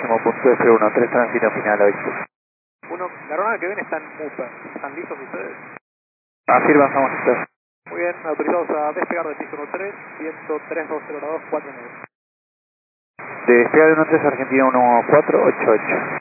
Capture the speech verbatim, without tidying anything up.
máximo punto F uno tres, tránsito final hoy. Uno, la aeronave que viene está en Mupa. ¿Están listos ustedes? Afirma, vamos a estar. Muy bien, autorizados a despegar del piso uno tres, viento tres dos cero dos cuatro nueve. Despegar de uno tres, Argentina uno cuatro ocho ocho.